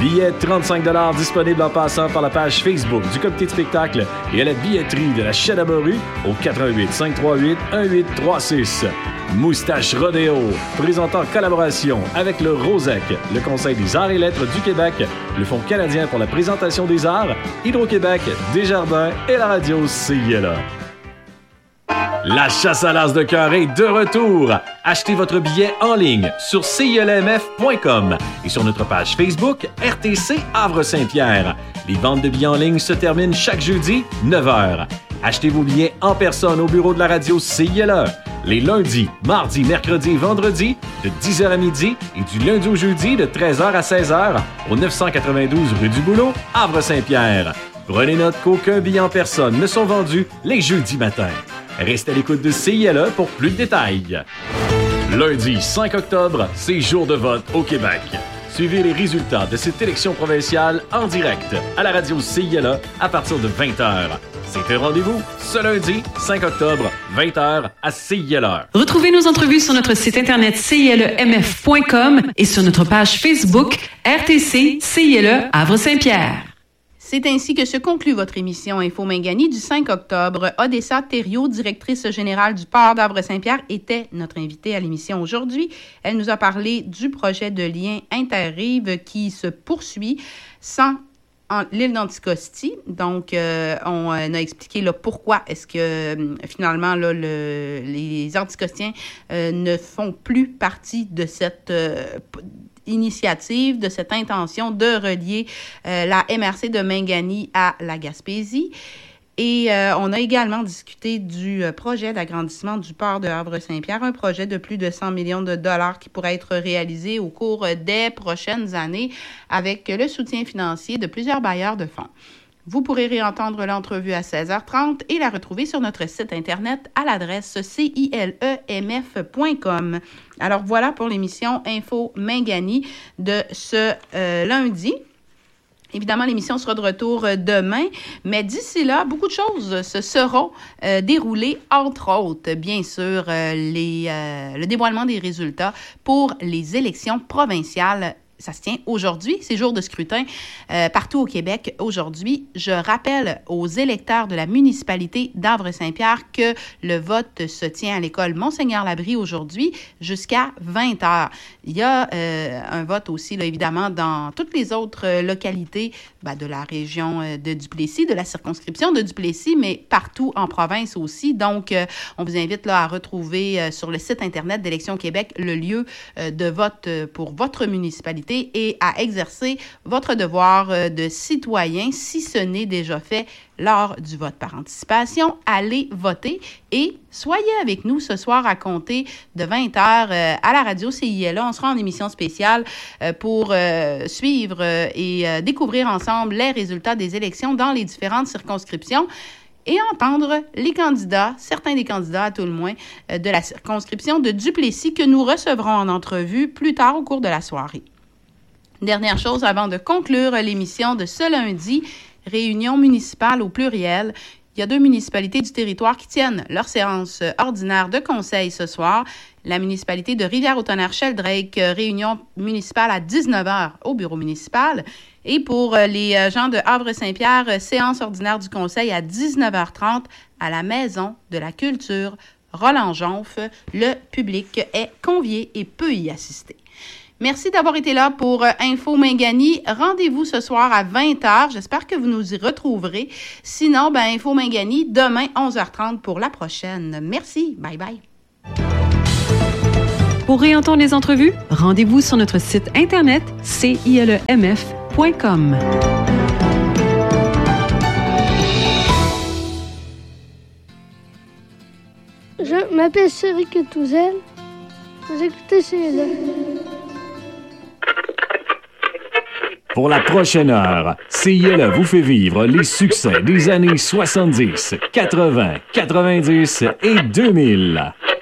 Billets 35$ disponibles en passant par la page Facebook du comité de spectacle et à la billetterie de la Chaîne à Morue au 88 538 1836. Moustache Rodéo, présentant en collaboration avec le ROSEC, le Conseil des arts et lettres du Québec, le Fonds canadien pour la présentation des arts, Hydro-Québec, Desjardins et la radio CILA. La chasse à l'as de cœur est de retour. Achetez votre billet en ligne sur CILMF.com et sur notre page Facebook RTC Havre-Saint-Pierre. Les ventes de billets en ligne se terminent chaque jeudi, 9h. Achetez vos billets en personne au bureau de la radio CILA. Les lundis, mardis, mercredis et vendredis de 10h à midi et du lundi au jeudi de 13h à 16h au 992 rue du Boulot, Havre-Saint-Pierre. Prenez note qu'aucun billet en personne ne sont vendus les jeudis matins. Restez à l'écoute de CILA pour plus de détails. Lundi 5 octobre, c'est jour de vote au Québec. Suivez les résultats de cette élection provinciale en direct à la radio CILA à partir de 20h. C'est un rendez-vous ce lundi 5 octobre, 20h à CILA. Retrouvez nos entrevues sur notre site internet CILMF.com et sur notre page Facebook RTC CILA Havre-Saint-Pierre. C'est ainsi que se conclut votre émission Info Mingani du 5 octobre. Odessa Thériault, directrice générale du port d'Havre-Saint-Pierre, était notre invitée à l'émission aujourd'hui. Elle nous a parlé du projet de lien Interrive qui se poursuit sans l'île d'Anticosti. Donc, on a expliqué là, pourquoi est-ce que finalement là, les Anticostiens ne font plus partie de cette initiative, de cette intention de relier la MRC de Mingani à la Gaspésie. Et on a également discuté du projet d'agrandissement du port de Havre-Saint-Pierre, un projet de plus de 100 millions de dollars qui pourrait être réalisé au cours des prochaines années avec le soutien financier de plusieurs bailleurs de fonds. Vous pourrez réentendre l'entrevue à 16h30 et la retrouver sur notre site Internet à l'adresse cilemf.com. Alors voilà pour l'émission Info Mingani de ce lundi. Évidemment, l'émission sera de retour demain, mais d'ici là, beaucoup de choses se seront déroulées, entre autres, bien sûr, le dévoilement des résultats pour les élections provinciales. Ça se tient aujourd'hui, c'est jour de scrutin partout au Québec aujourd'hui. Je rappelle aux électeurs de la municipalité d'Havre-Saint-Pierre que le vote se tient à l'école Monseigneur-Labrie aujourd'hui jusqu'à 20h. Il y a un vote aussi, là, évidemment, dans toutes les autres localités de la région de Duplessis, de la circonscription de Duplessis, mais partout en province aussi. Donc, on vous invite là, à retrouver sur le site Internet d'Élections Québec le lieu de vote pour votre municipalité et à exercer votre devoir de citoyen si ce n'est déjà fait lors du vote par anticipation. Allez voter et soyez avec nous ce soir à compter de 20h à la radio CILA. On sera en émission spéciale pour suivre et découvrir ensemble les résultats des élections dans les différentes circonscriptions et entendre les candidats, certains des candidats à tout le moins, de la circonscription de Duplessis que nous recevrons en entrevue plus tard au cours de la soirée. Dernière chose avant de conclure l'émission de ce lundi, réunion municipale au pluriel. Il y a 2 municipalités du territoire qui tiennent leur séance ordinaire de conseil ce soir. La municipalité de Rivière-au-Tonnerre-Sheldrake, réunion municipale à 19h au bureau municipal. Et pour les gens de Havre-Saint-Pierre, séance ordinaire du conseil à 19h30 à la Maison de la Culture Roland-Jonf. Le public est convié et peut y assister. Merci d'avoir été là pour Info Mingani. Rendez-vous ce soir à 20h. J'espère que vous nous y retrouverez. Sinon, Info Mingani, demain, 11h30 pour la prochaine. Merci. Bye bye. Pour réentendre les entrevues, rendez-vous sur notre site Internet cilemf.com. Je m'appelle Cédric Touzel. Vous écoutez CILA. Pour la prochaine heure, CILA vous fait vivre les succès des années 70, 80, 90 et 2000.